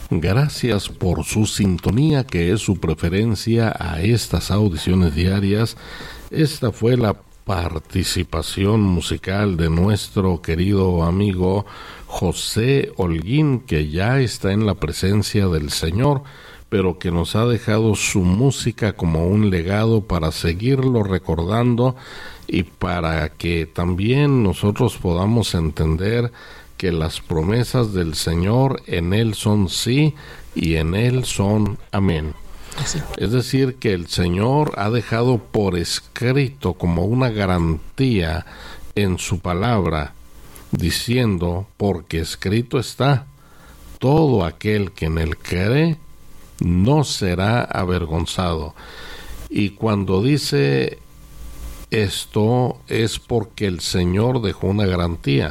Gracias por su sintonía, que es su preferencia a estas audiciones diarias. Esta fue la participación musical de nuestro querido amigo José Holguín, que ya está en la presencia del Señor, pero que nos ha dejado su música como un legado para seguirlo recordando y para que también nosotros podamos entender que las promesas del Señor en Él son sí y en Él son amén. Sí. Es decir, que el Señor ha dejado por escrito como una garantía en su palabra, diciendo, porque escrito está, todo aquel que en Él cree no será avergonzado. Y cuando dice esto es porque el Señor dejó una garantía.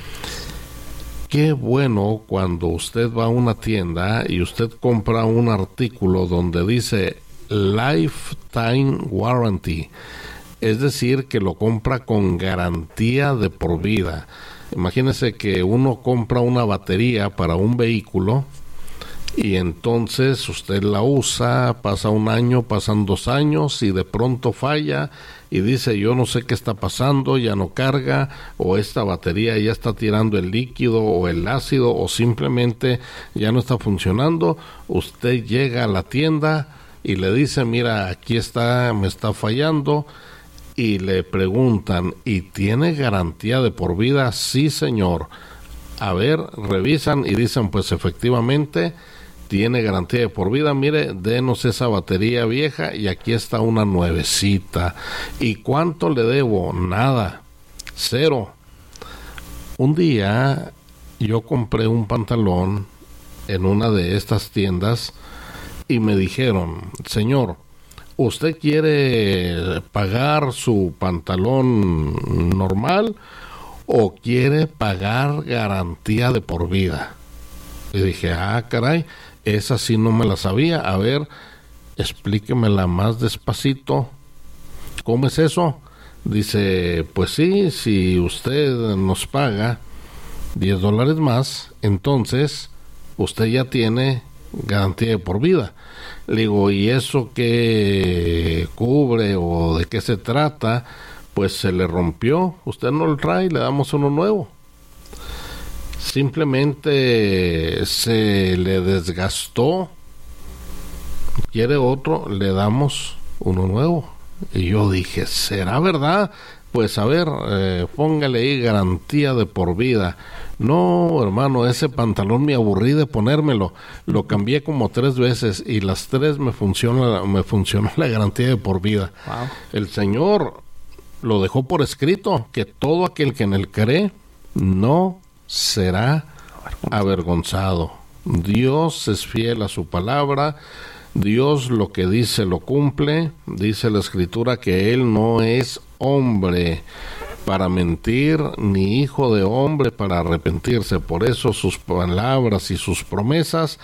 Qué bueno cuando usted va a una tienda y usted compra un artículo donde dice Lifetime Warranty, es decir, que lo compra con garantía de por vida. Imagínese que uno compra una batería para un vehículo y entonces usted la usa, pasa un año, pasan 2 años y de pronto falla y dice, yo no sé qué está pasando, ya no carga, o esta batería ya está tirando el líquido o el ácido, o simplemente ya no está funcionando. Usted llega a la tienda y le dice, mira, aquí está, me está fallando, y le preguntan, ¿y tiene garantía de por vida? Sí, señor. A ver, revisan y dicen, pues efectivamente tiene garantía de por vida, mire, denos esa batería vieja y aquí está una nuevecita. ¿Y cuánto le debo? Nada, 0. Un día yo compré un pantalón en una de estas tiendas y me dijeron, señor, ¿usted quiere pagar su pantalón normal o quiere pagar garantía de por vida? Y dije, caray, esa sí no me la sabía. A ver, explíquemela más despacito. ¿Cómo es eso? Dice, pues sí, si usted nos paga $10 más, entonces usted ya tiene garantía de por vida. Le digo, ¿y eso qué cubre o de qué se trata? Pues se le rompió, usted no lo trae, le damos uno nuevo. Simplemente se le desgastó, quiere otro, le damos uno nuevo. Y yo dije, ¿será verdad? Pues a ver, póngale ahí garantía de por vida. No, hermano, ese pantalón me aburrí de ponérmelo. Lo cambié como 3 veces y las 3 me funcionó la garantía de por vida. Wow. El Señor lo dejó por escrito, que todo aquel que en Él cree no será avergonzado. Dios es fiel a su palabra. Dios lo que dice lo cumple. Dice la Escritura que Él no es hombre para mentir, ni hijo de hombre para arrepentirse. Por eso sus palabras y sus promesas